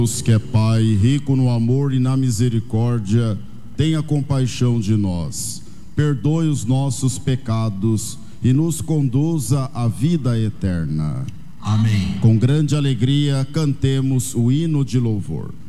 Deus, que é Pai, rico no amor e na misericórdia, tenha compaixão de nós, perdoe os nossos pecados e nos conduza à vida eterna. Amém. Com grande alegria, cantemos o hino de louvor.